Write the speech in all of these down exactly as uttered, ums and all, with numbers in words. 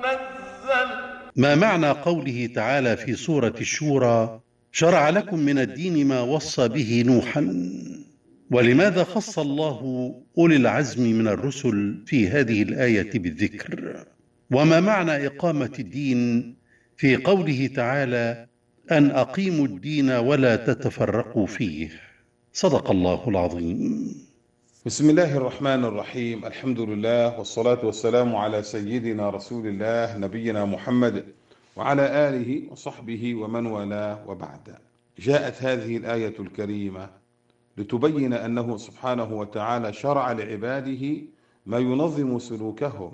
منزل. ما معنى قوله تعالى في سورة الشورى: شرع لكم من الدين ما وصى به نوحا؟ ولماذا خص الله أولي العزم من الرسل في هذه الآية بالذكر؟ وما معنى إقامة الدين في قوله تعالى: أن أقيموا الدين ولا تتفرقوا فيه؟ صدق الله العظيم. بسم الله الرحمن الرحيم. الحمد لله والصلاة والسلام على سيدنا رسول الله نبينا محمد وعلى آله وصحبه ومن والاه، وبعد. جاءت هذه الآية الكريمة لتبين أنه سبحانه وتعالى شرع لعباده ما ينظم سلوكهم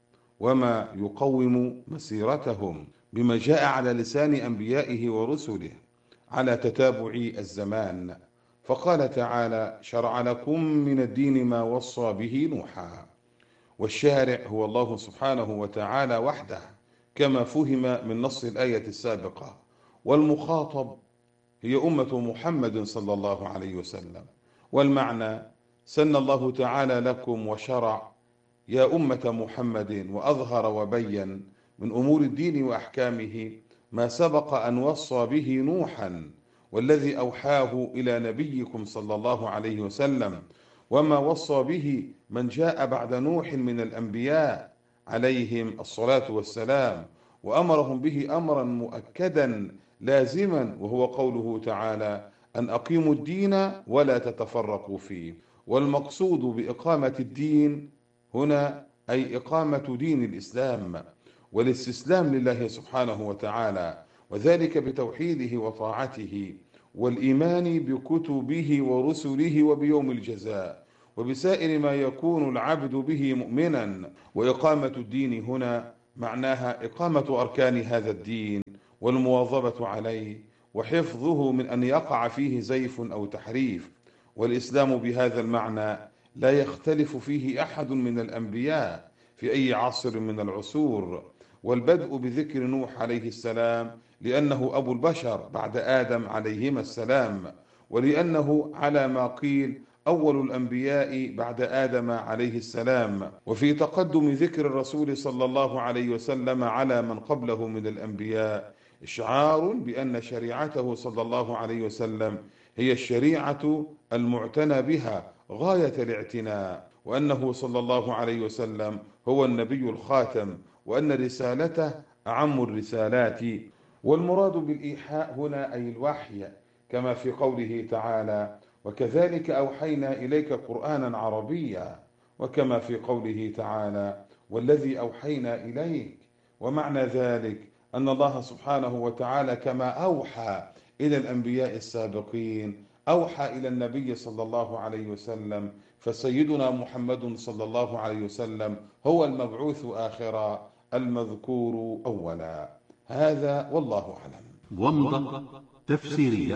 وما يقوم مسيرتهم بما جاء على لسان أنبيائه ورسله على تتابع الزمان. فقال تعالى: شرع لكم من الدين ما وصى به نوحا. والشارع هو الله سبحانه وتعالى وحده كما فهم من نص الآية السابقة، والمخاطب هي أمة محمد صلى الله عليه وسلم. والمعنى: سن الله تعالى لكم وشرع يا أمة محمد وأظهر وبين من أمور الدين وأحكامه ما سبق أن وصى به نوحا، والذي أوحاه إلى نبيكم صلى الله عليه وسلم، وما وصى به من جاء بعد نوح من الأنبياء عليهم الصلاة والسلام، وأمرهم به أمرا مؤكدا لازما، وهو قوله تعالى: أن أقيموا الدين ولا تتفرقوا فيه. والمقصود بإقامة الدين هنا أي إقامة دين الإسلام والاستسلام لله سبحانه وتعالى، وذلك بتوحيده وطاعته والإيمان بكتبه ورسله وبيوم الجزاء وبسائر ما يكون العبد به مؤمنا. وإقامة الدين هنا معناها إقامة أركان هذا الدين والمواظبة عليه وحفظه من أن يقع فيه زيف أو تحريف. والإسلام بهذا المعنى لا يختلف فيه أحد من الأنبياء في أي عصر من العصور. والبدء بذكر نوح عليه السلام لأنه أبو البشر بعد آدم عليهما السلام، ولأنه على ما قيل أول الأنبياء بعد آدم عليه السلام. وفي تقدم ذكر الرسول صلى الله عليه وسلم على من قبله من الأنبياء إشعار بأن شريعته صلى الله عليه وسلم هي الشريعة المعتنى بها غاية الاعتناء، وأنه صلى الله عليه وسلم هو النبي الخاتم، وأن رسالته أعم الرسالات. والمراد بالإيحاء هنا أي الوحي، كما في قوله تعالى: وكذلك أوحينا إليك قرآنا عربيا، وكما في قوله تعالى: والذي أوحينا إليك. ومعنى ذلك أن الله سبحانه وتعالى كما أوحى إلى الأنبياء السابقين أوحى إلى النبي صلى الله عليه وسلم، فسيدنا محمد صلى الله عليه وسلم هو المبعوث آخرا المذكور أولا. هذا والله أعلم. ومضة تفسيرية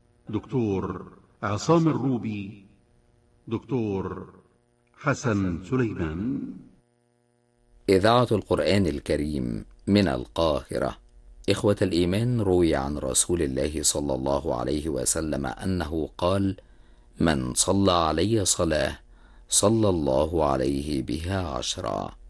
دكتور عصام الروبي، دكتور حسن سليمان. إذاعة القرآن الكريم من القاهرة. إخوة الإيمان، روي عن رسول الله صلى الله عليه وسلم أنه قال: من صلى علي صلاة صلى الله عليه بها عشرا.